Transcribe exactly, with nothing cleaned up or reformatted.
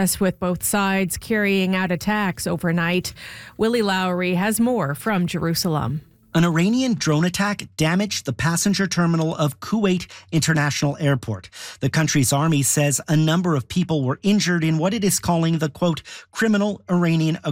protests with both sides carrying out attacks overnight. Willie Lowry has more from Jerusalem. An Iranian drone attack damaged the passenger terminal of Kuwait International Airport. The country's army says a number of people were injured in what it is calling the, quote, criminal Iranian